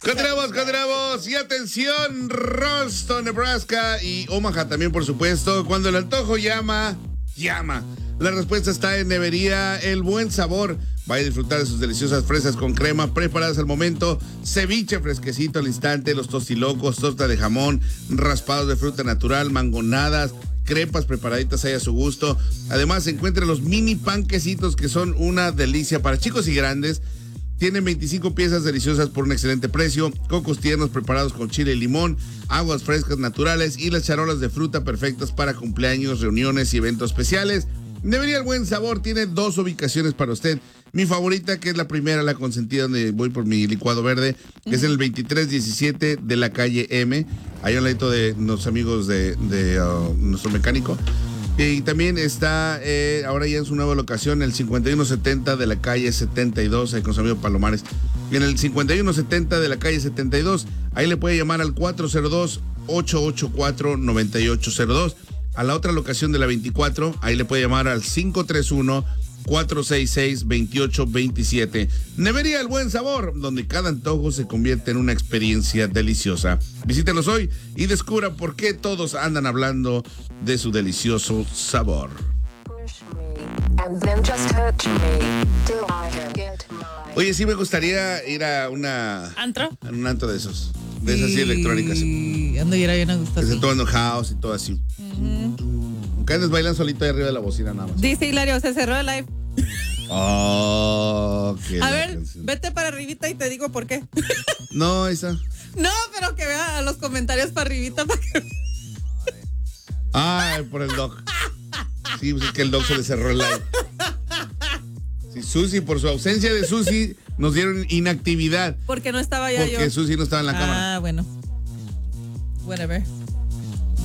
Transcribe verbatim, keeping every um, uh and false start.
Continuamos, continuamos. Y atención, Ralston, Nebraska y Omaha también, por supuesto. Cuando el antojo llama, llama. La respuesta está en Nevería El Buen Sabor. Vaya a disfrutar de sus deliciosas fresas con crema preparadas al momento, ceviche fresquecito al instante, los tostilocos, torta de jamón, raspados de fruta natural, mangonadas, crepas preparaditas ahí a su gusto. Además, encuentre los mini panquecitos que son una delicia para chicos y grandes. Tienen veinticinco piezas deliciosas por un excelente precio, cocos tiernos preparados con chile y limón, aguas frescas naturales y las charolas de fruta perfectas para cumpleaños, reuniones y eventos especiales. Nevería El Buen Sabor tiene dos ubicaciones para usted. Mi favorita, que es la primera, la consentida, donde voy por mi licuado verde, que uh-huh. es en el veintitrés diecisiete de la calle M, ahí al lado de nuestros amigos de, de uh, nuestro mecánico. Y también está, eh, ahora ya en su nueva locación, el cincuenta y uno setenta de la calle setenta y dos, ahí con su amigo Palomares. Y en el cincuenta y uno setenta de la calle setenta y dos, ahí le puede llamar al cuatro cero dos, ocho ocho cuatro, nueve ocho cero dos. A la otra locación de la veinticuatro, ahí le puede llamar al cinco tres uno, cuatro seis seis, dos ocho dos siete. Nevería El Buen Sabor, donde cada antojo se convierte en una experiencia deliciosa. Visítenos hoy y descubra por qué todos andan hablando de su delicioso sabor. Oye, sí me gustaría ir a una... ¿Antro? A un antro de esos. De esas así electrónicas. Y ando y era bien a gusto. Que se tomando house y todo así. Uh-huh. Aunque andes bailan solito ahí arriba de la bocina nada más. Dice Hilario, se cerró el live. Oh, qué a ver, canción. Vete para arribita y te digo por qué. No, esa. No, pero que vea los comentarios para arribita para que... Ay, por el doc. Sí, pues es que el doc se le cerró el live. Sí, Susi, por su ausencia de Susi, nos dieron inactividad. Porque no estaba ya porque yo. Porque Susi no estaba en la ah, cámara. Ah, bueno. Whatever.